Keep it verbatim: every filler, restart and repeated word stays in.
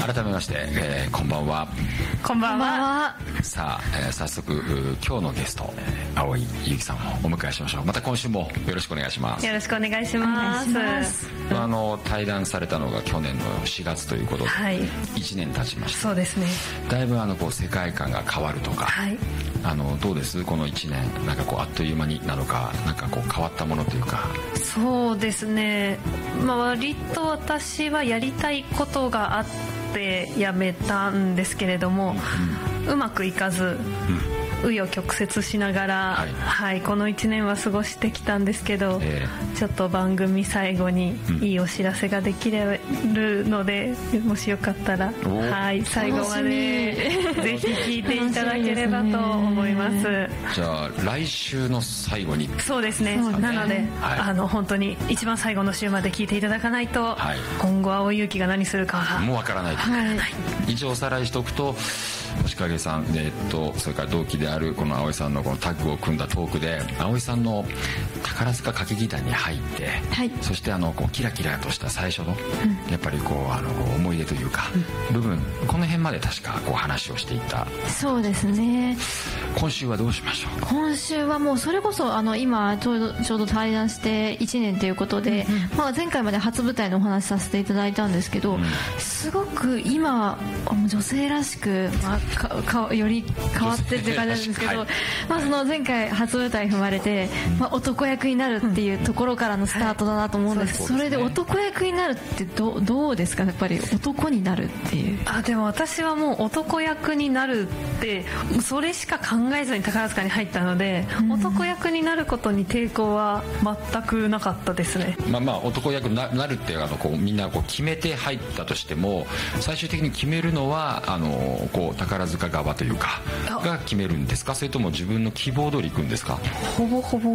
改めまして、えー、こんばんは。 こんばんは。 さあ、えー、早速今日のゲスト、えー、青井優希さんをお迎えしましょう。また今週もよろしくお願いします。 よろしくお願いします。 あの対談されたのが去年のしがつということで、はい、いちねん経ちました。 そうですね。 だいぶあのこう世界観が変わるとか、はい、あのどうですこのいちねん、なんかこうあっという間になのか、なんかこう変わったものというか。 そうですね、まあ、割と私はやりたいことがあってやめたんですけれども、うん、うまくいかず、うん紆余曲折しながら、はいはい、このいちねんは過ごしてきたんですけど、えー、ちょっと番組最後にいいお知らせができるので、うん、もしよかったら、はい、最後までぜひ聞いていただければと思います。 じゃあ来週の最後に。 そうですね、なので、はい、あの本当に一番最後の週まで聞いていただかないと、はい、今後青井優希が何するかがもうわからない、はい、一応おさらいしておくと、星影さん、えー、っとそれから同期であるこの青井さんのこのタッグを組んだトークで、青井さんの宝塚歌劇団に入って、はい、そしてあのこうキラキラとした最初の、うん、やっぱりこうあの思い出というか、うん、部分、この辺まで確かこう話をしていた。 そうですね。 今週はどうしましょう。 今週はもうそれこそあの今ちょうどちょうど対談していちねんということで、うんうんまあ、前回まで初舞台のお話させていただいたんですけど、うん、すごく今女性らしく、まあ、かかより変わってっていう感じなんですけど、はいまあ、その前回初舞台踏まれて、まあ、男役になるっていうところからのスタートだなと思うんですけど、それで男役になるって ど, どうですか。やっぱり男になるっていう。 あでも私はもう男役になるってそれしか考えずに宝塚に入ったので、うん、男役になることに抵抗は全くなかったですね。 まあまあ男役に な, なるってあのこうみんなこう決めて入ったとしても、最終的に決めるのはあのこう宝塚側というかが決めるんですか、それとも自分の希望通り行くんですか。 ほぼほぼ